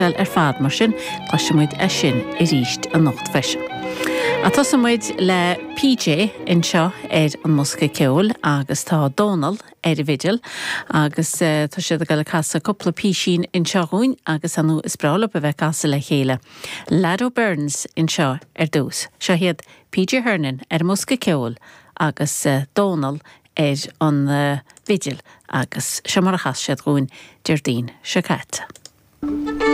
fad mar sin caiisimuid sin I ríist an nocht fesin. A tosamuid le PJ in seo an Musca Ceol agus tá Donald I vigil agus tá siad go le casa coppla písín in seoún agus anú is brala be bheith casa le chéile. Lado Burns in seo dús. Seo hiad PJ Hernan Musca Ceol agus Donald an vigil agus se mar a chas siad gún Jardín Chacata.